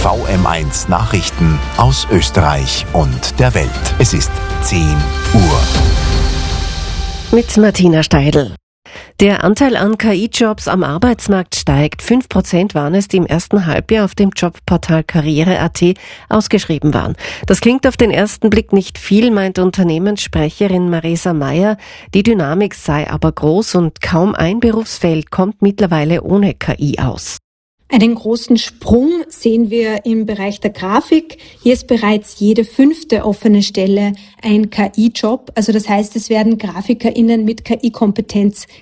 VM1 Nachrichten aus Österreich und der Welt. Es ist 10 Uhr. Mit Martina Steidl. Der Anteil an KI-Jobs am Arbeitsmarkt steigt. 5% waren es, die im ersten Halbjahr auf dem Jobportal Karriere.at ausgeschrieben waren. Das klingt auf den ersten Blick nicht viel, meint Unternehmenssprecherin Marisa Meyer. Die Dynamik sei aber groß und kaum ein Berufsfeld kommt mittlerweile ohne KI aus. Einen großen Sprung sehen wir im Bereich der Grafik. Hier ist bereits jede 5. offene Stelle ein KI-Job. Also das heißt, es werden GrafikerInnen mit KI-Kompetenz